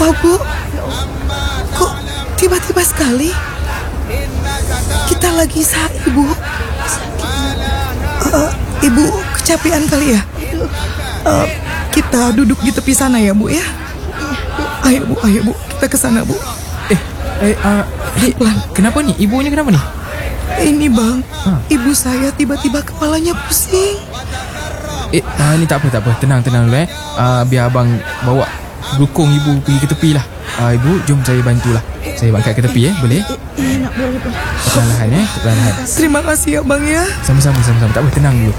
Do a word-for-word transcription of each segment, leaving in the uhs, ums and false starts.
Apa Bu? Kok tiba-tiba sekali? Kita lagi sakit Bu. uh, Ibu kecapean kali ya? uh, Kita duduk di tepi sana ya Bu ya. Ayo Bu, ayo Bu, kita ke sana Bu. Eh, eh uh, Dek, kenapa nih? Ibunya kenapa nih? Ini Bang, ha? Ibu saya tiba-tiba kepalanya pusing. Eh, uh, ni tak apa, tak apa. Tenang, tenang dulu eh. Uh, biar abang bawa dukung ibu pergi ke tepi lah. Uh, ibu, jom saya bantulah. Saya angkat ke tepi eh, boleh? Eh, nak boleh boleh. Perlahan eh, perlahan. Terima kasih ya Bang ya. Sama-sama, sama-sama. Tak apa, tenang dulu.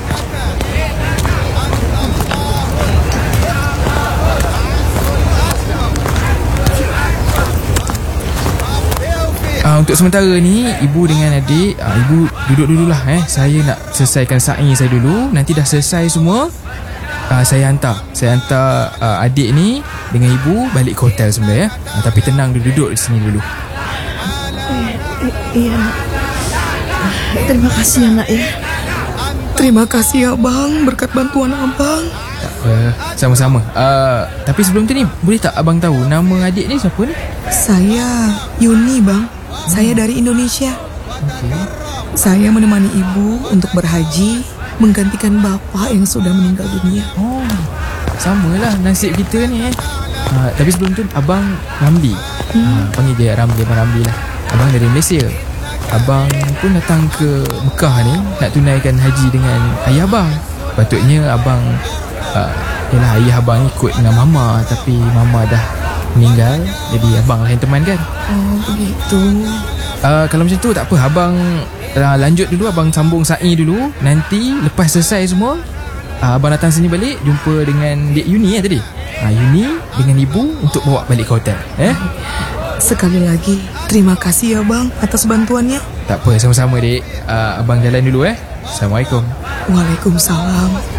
Uh, untuk sementara ni, ibu dengan adik, uh, ibu duduk dululah eh. Saya nak selesaikan sa'i saya dulu. Nanti dah selesai semua, uh, saya hantar. Saya hantar uh, adik ni dengan ibu balik ke hotel sebenarnya. Uh, tapi tenang dulu, duduk di sini dulu. Iya nak. Terima kasih ya nak ya. Terima kasih ya Bang, berkat bantuan Abang. Tak apa, sama-sama. uh, Tapi sebelum tu ni, boleh tak abang tahu nama adik ni siapa ni? Saya Yuni Bang. Saya dari Indonesia. Okay. Saya menemani ibu untuk berhaji, menggantikan bapa yang sudah meninggal dunia. Oh, samalah nasib kita ni eh. uh, Tapi sebelum tu, abang Ramli. hmm. uh, Panggil dia Ramli, abang Ramli lah. Abang dari Malaysia. Abang pun datang ke Mekah ni nak tunaikan haji dengan ayah abang. Patutnya abang uh, yalah, ayah abang ikut dengan mama, tapi mama dah meninggal, jadi abang lah yang teman kan. Oh begitu. uh, Kalau macam tu tak apa, abang uh, lanjut dulu, abang sambung sa'i dulu. Nanti lepas selesai semua, uh, abang datang sini balik, jumpa dengan Dek Yuni eh tadi. uh, Yuni dengan ibu untuk bawa balik ke hotel eh. Sekali lagi terima kasih ya Bang atas bantuannya. Tak apa, sama-sama dek. uh, Abang jalan dulu eh. Assalamualaikum. Waalaikumsalam.